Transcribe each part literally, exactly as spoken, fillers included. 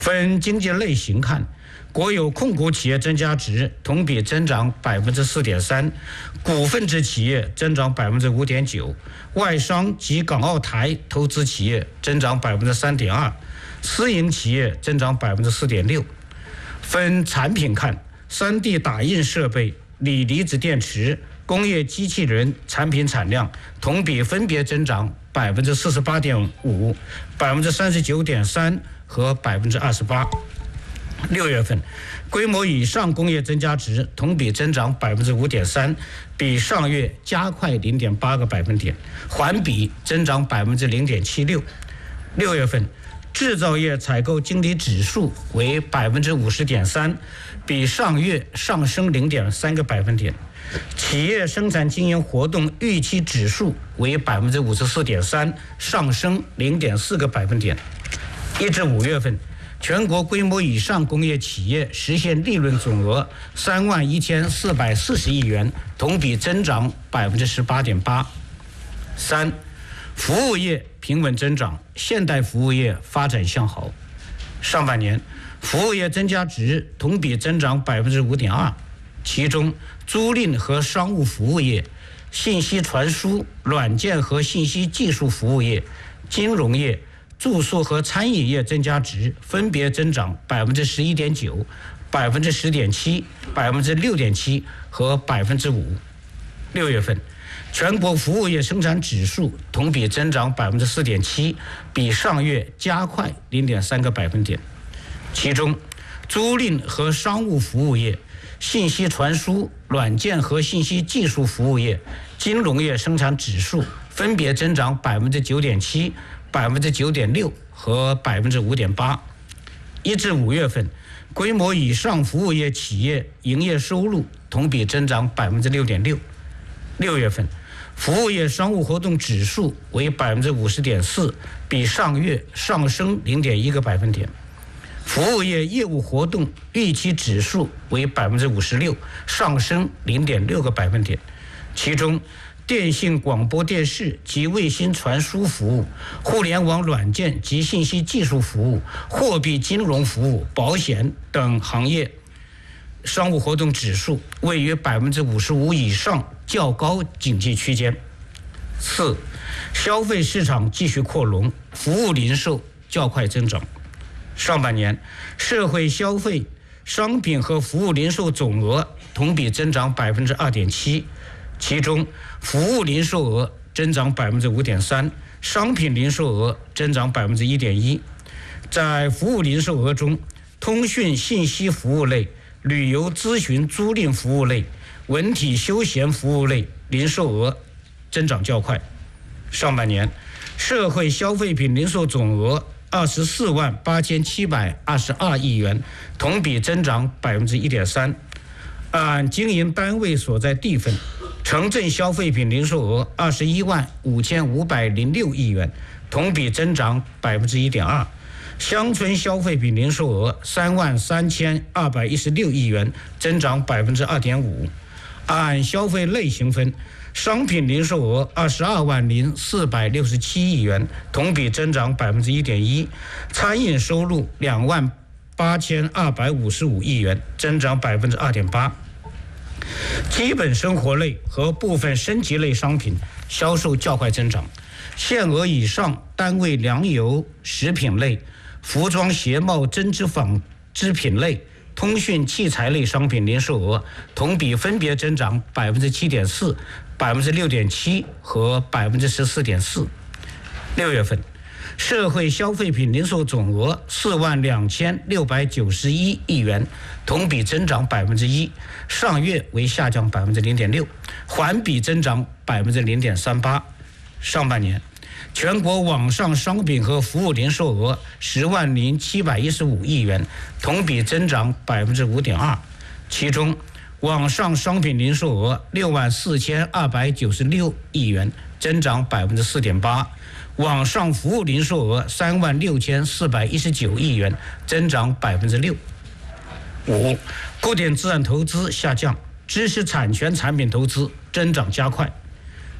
分经济类型看，国有控股企业增加值同比增长百分之四点三，股份制企业增长百分之五点九，外商及港澳台投资企业增长百分之三点二，私营企业增长百分之四点六。分产品看，三 D 打印设备、锂离子电池、工业机器人产品产量同比分别增长百分之四十八点五、百分之三十九点三和百分之二十八。六月份，规模以上工业增加值同比增长百分之五点三，比上月加快零点八个百分点，环比增长百分之零点七六。六月份，制造业采购经理指数为百分之五十点三，比上月上升零点三个百分点。企业生产经营活动预期指数为百分之五十四点三，上升零点四个百分点。一至五月份，全国规模以上工业企业实现利润总额三万一千四百四十亿元，同比增长百分之十八点八。三，服务业平稳增长，现代服务业发展向好。上半年，服务业增加值同比增长百分之五点二，其中租赁和商务服务业、信息传输、软件和信息技术服务业、金融业、住宿和餐饮业增加值分别增长百分之十一点九、百分之十点七、百分之六点七和百分之五。六月份，全国服务业生产指数同比增长百分之四点七，比上月加快零点三个百分点。其中，租赁和商务服务业、信息传输、软件和信息技术服务业、金融业生产指数分别增长百分之九点七。百分之九点六和百分之五点八。一至五月份，规模以上服务业企业营业收入同比增长百分之六点六。六月份，服务业商务活动指数为百分之五十点四，比上月上升零点一个百分点。服务业业务活动预期指数为百分之五十六，上升零点六个百分点。其中，电信广播电视及卫星传输服务、互联网软件及信息技术服务、货币金融服务、保险等行业商务活动指数位于百分之五十五以上，较高警戒区间。四，消费市场继续扩容，服务零售较快增长。上半年，社会消费商品和服务零售总额同比增长百分之二点七。其中，服务零售额增长百分之五点三，商品零售额增长百分之一点一。在服务零售额中，通讯信息服务类、旅游咨询租赁服务类、文体休闲服务类零售额增长较快。上半年，社会消费品零售总额二十四万八千七百二十二亿元，同比增长百分之一点三。按经营单位所在地分，城镇消费品零售额二十一万五千五百零六亿元，同比增长百分之一点二；乡村消费品零售额三万三千二百一十六亿元，增长百分之二点五。按消费类型分，商品零售额二十二万零四百六十七亿元，同比增长百分之一点一；餐饮收入两万八千二百五十五亿元，增长百分之二点八。基本生活类和部分升级类商品销售较快增长，限额以上单位粮油食品类、服装鞋帽针织纺织品类、通讯器材类商品零售额同比分别增长百分之七点四、百分之六点七和百分之十四点四。六月份，社会消费品零售总额四万两千六百九十一亿元，同比增长百分之一，上月为下降百分之零点六，环比增长百分之零点三八。上半年，全国网上商品和服务零售额十万零七百一十五亿元，同比增长百分之五点二，其中网上商品零售额六万四千二百九十六亿元，增长百分之四点八。网上服务零售额三万六千四百一十九亿元，增长百分之六。五，固定资产投资下降，知识产权产品投资增长加快。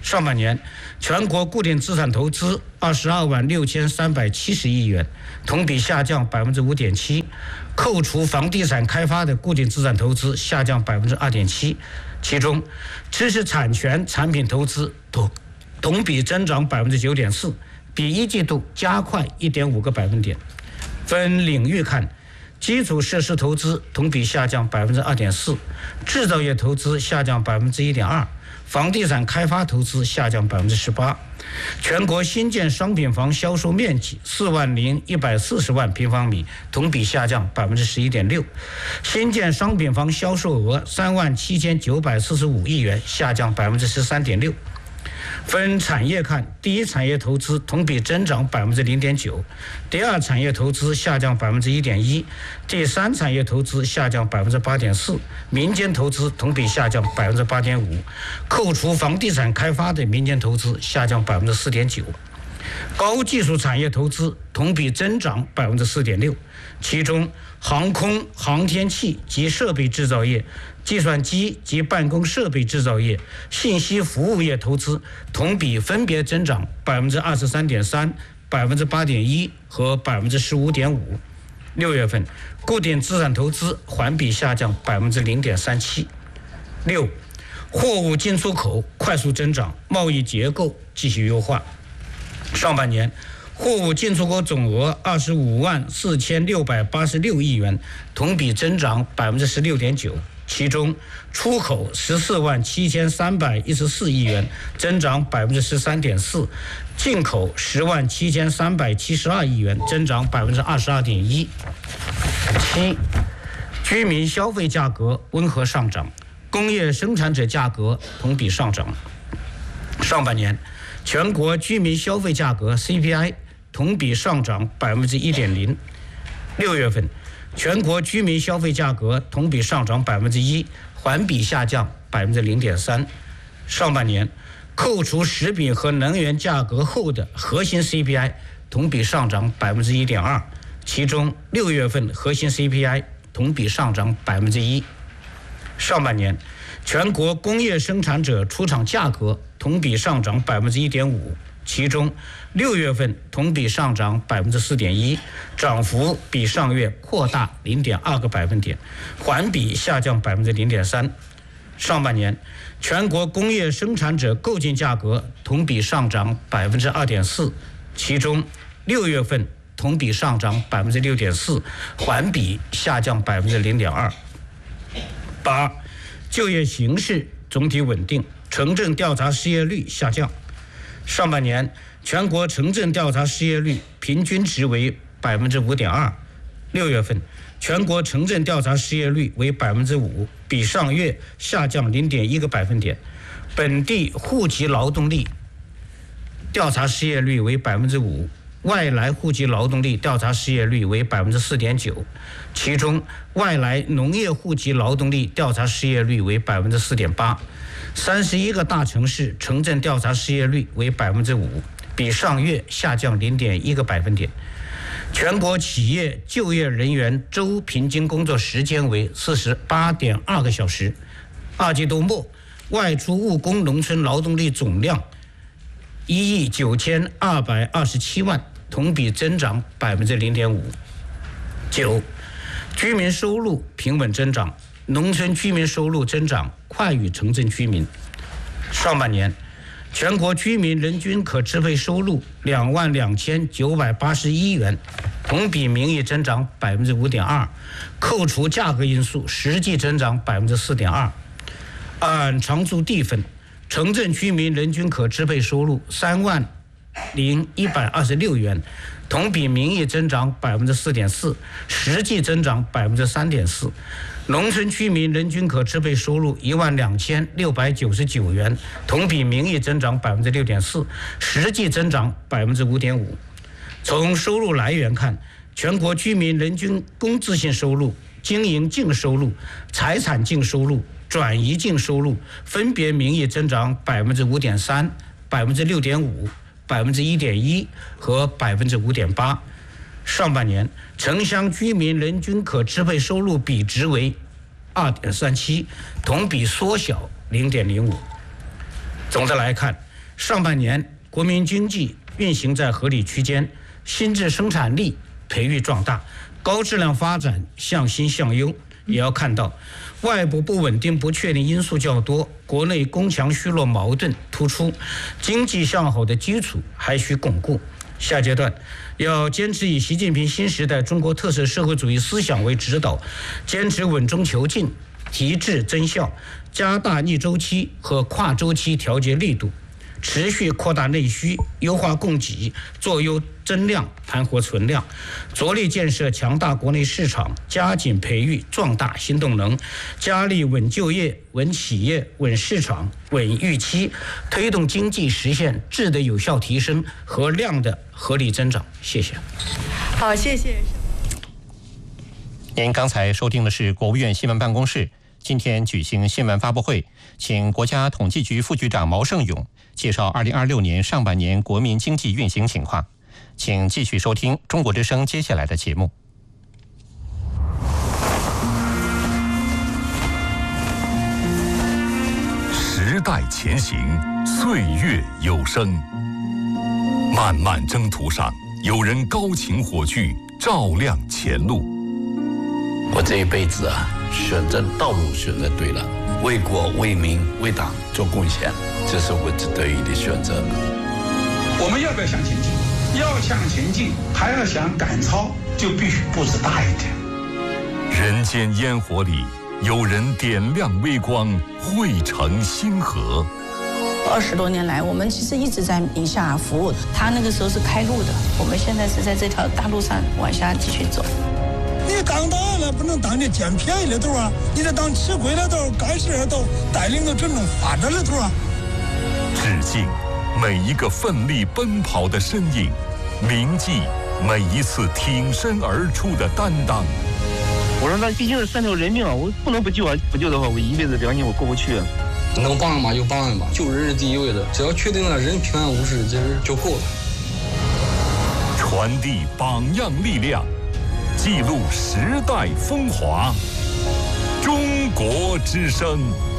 上半年，全国固定资产投资二十二万六千三百七十亿元，同比下降百分之五点七。扣除房地产开发的固定资产投资下降百分之二点七。其中，知识产权产品投资同同比增长百分之九点四，比一季度加快一点五个百分点。分领域看，基础设施投资同比下降百分之二点四，制造业投资下降百分之一点二。房地产开发投资下降百分之十八，全国新建商品房销售面积四万零一百四十万平方米，同比下降百分之十一点六，新建商品房销售额三万七千九百四十五亿元，下降百分之十三点六。分产业看，第一产业投资同比增长百分之零点九，第二产业投资下降百分之一点一，第三产业投资下降百分之八点四，民间投资同比下降百分之八点五，扣除房地产开发的民间投资下降百分之四点九。高技术产业投资同比增长百分之四点六，其中航空、航天器及设备制造业、计算机及办公设备制造业、信息服务业投资同比分别增长百分之二十三点三、百分之八点一和百分之十五点五。六月份，固定资产投资环比下降百分之零点三七。六，货物进出口快速增长，贸易结构继续优化。上半年，货物进出口总额二十五万四千六百八十六亿元，同比增长百分之十六点九。其中，出口十四万七千三百一十四亿元，增长百分之十三点四；进口十万七千三百七十二亿元，增长百分之二十二点一。七，居民消费价格温和上涨，工业生产者价格同比上涨。上半年，全国居民消费价格 C P I 同比上涨百分之一点零。六月份，全国居民消费价格同比上涨百分之一，环比下降百分之零点三。上半年，扣除食品和能源价格后的核心 C P I 同比上涨百分之一点二，其中六月份核心 C P I 同比上涨百分之一。上半年，全国工业生产者出厂价格同比上涨百分之一点五，其中六月份同比上涨百分之四点一，涨幅比上月扩大零点二个百分点，环比下降百分之零点三。上半年，全国工业生产者购进价格同比上涨百分之二点四，其中六月份同比上涨百分之六点四，环比下降百分之零点二。八，就业形势总体稳定，城镇调查失业率下降。上半年，全国城镇调查失业率平均值为百分之五点二。六月份，全国城镇调查失业率为百分之五，比上月下降零点一个百分点。本地户籍劳动力调查失业率为百分之五，外来户籍劳动力调查失业率为百分之四点九，其中外来农业户籍劳动力调查失业率为百分之四点八。三十一个大城市城镇调查失业率为百分之五，比上月下降零点一个百分点。全国企业就业人员周平均工作时间为四十八点二个小时。二季度末，外出务工农村劳动力总量一亿九千二百二十七万，同比增长百分之零点五。九，居民收入平稳增长，农村居民收入增长快于城镇居民。上半年，全国居民人均可支配收入两万两千九百八十一元，同比名义增长百分之五点二，扣除价格因素，实际增长百分之四点二。按常住地分，城镇居民人均可支配收入三万零一百二十六元，同比名义增长百分之四点四，实际增长百分之三点四。农村居民人均可支配收入一万两千六百九十九元，同比名义增长百分之六点四，实际增长百分之五点五。从收入来源看，全国居民人均工资性收入、经营净收入、财产净收入、转移净收入分别名义增长百分之五点三、百分之六点五、百分之一点一和百分之五点八。上半年，城乡居民人均可支配收入比值为二点三七，同比缩小零点零五。总的来看， 上半年国民经济运行在合理区间，新质生产力培育壮大，高质量发展向新向优。也要看到，外部不稳定、不确定因素较多，国内攻强虚弱矛盾突出，经济向好的基础还需巩固。下阶段要坚持以习近平新时代中国特色社会主义思想为指导，坚持稳中求进、提质增效，加大逆周期和跨周期调节力度，持续扩大内需，优化供给，做优增量，盘活存量，着力建设强大国内市场，加紧培育壮大新动能，加力稳就业、稳企业、稳市场、稳预期，推动经济实现质的有效提升和量的合理增长。谢谢。 好，谢谢。 您刚才收听的是国务院新闻办公室今天举行新闻发布会，请国家统计局副局长毛盛勇介绍二零二六年上半年国民经济运行情况。请继续收听中国之声接下来的节目。 时代前行，岁月有声。漫漫征途上，有人高擎火炬，照亮前路。 我这一辈子啊，选择道路选择对了，为国为民为党做贡献，这是我得意的选择。 我们要不要向前进？要向前进，还要想赶超，就必须步子大一点。 人间烟火里，有人点亮微光，汇成星河。 二十多年来，我们其实一直在宁夏服务。他那个时候是开路的，我们现在是在这条大路上往下继续走。 你当大了不能当这捡便宜的头啊，你得当吃亏的头、干事的头，带领着真正发展的头啊。 致敬每一个奋力奔跑的身影，铭记每一次挺身而出的担当。 我说那毕竟是三条人命啊，我不能不救啊！不救的话，我一辈子良心我过不去啊。 能帮嘛就帮嘛，救人是第一位的，只要确定了人平安无事，其实就够了。 传递榜样力量，记录时代风华。中国之声。